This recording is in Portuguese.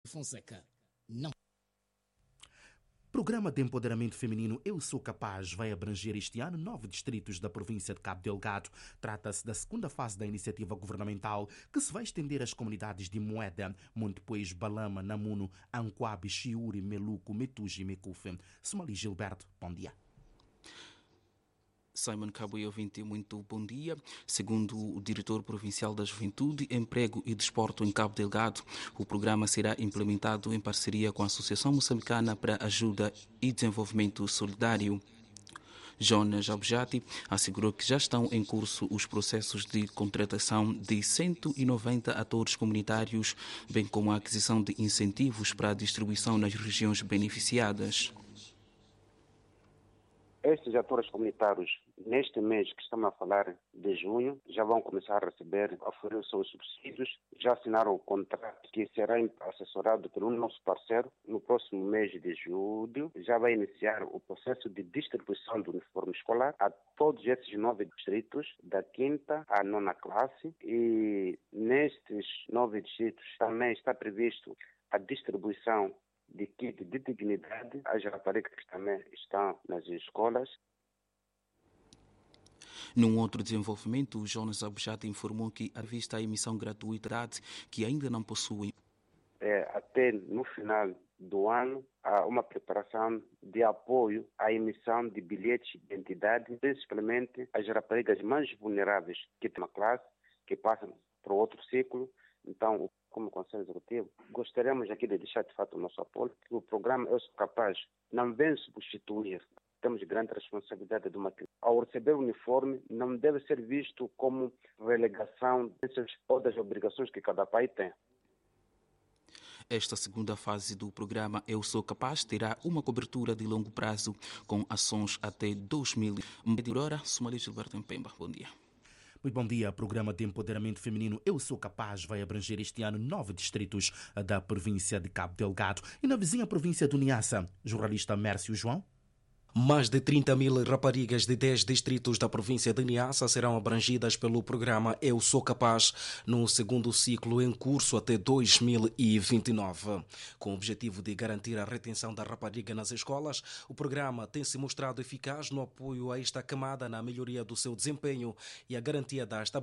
Fonseca não. Programa de empoderamento feminino Eu Sou Capaz vai abranger este ano 9 distritos da província de Cabo Delgado. Trata-se da segunda fase da iniciativa governamental que se vai estender às comunidades de Moeda, Montepuez, Balama, Namuno, Anquabe, Chiuri, Meluco, Metuji e Mecufe. Somali Gilberto, bom dia. Simon Cabo e ouvinte, muito bom dia. Segundo o diretor provincial da Juventude, Emprego e Desporto em Cabo Delgado, o programa será implementado em parceria com a Associação Moçambicana para Ajuda e Desenvolvimento Solidário. Jonas Abjati assegurou que já estão em curso os processos de contratação de 190 atores comunitários, bem como a aquisição de incentivos para a distribuição nas regiões beneficiadas. Estes atores comunitários, neste mês que estamos a falar de junho, já vão começar a receber, a oferecer os seus subsídios, já assinaram o contrato que será assessorado pelo nosso parceiro. No próximo mês de julho, já vai iniciar o processo de distribuição do uniforme escolar a todos esses 9 distritos, da 5ª à 9ª classe. E nestes 9 distritos também está previsto a distribuição de kit de dignidade às raparigas que também estão nas escolas. Num outro desenvolvimento, o Jonas Abjati informou que a revista a emissão gratuidade que ainda não possui. Até no final do ano, há uma preparação de apoio à emissão de bilhetes de identidade, principalmente as raparigas mais vulneráveis que estão na classe, que passam para o outro ciclo. Então, como Conselho Executivo, gostaríamos aqui de deixar de fato o nosso apoio, que o programa Eu Sou Capaz não vem substituir. Temos grande responsabilidade de uma criança. Ao receber o uniforme, não deve ser visto como relegação ou das obrigações que cada pai tem. Esta segunda fase do programa Eu Sou Capaz terá uma cobertura de longo prazo com ações até 2000. Agora, Somali Gilberto em Pemba. Bom dia. Muito bom dia. O programa de empoderamento feminino Eu Sou Capaz vai abranger este ano 9 distritos da província de Cabo Delgado e na vizinha província do Niassa. Jornalista Mércio João. Mais de 30.000 raparigas de 10 distritos da província de Niassa serão abrangidas pelo programa Eu Sou Capaz no segundo ciclo em curso até 2029. Com o objetivo de garantir a retenção da rapariga nas escolas, o programa tem se mostrado eficaz no apoio a esta camada na melhoria do seu desempenho e a garantia da estabilidade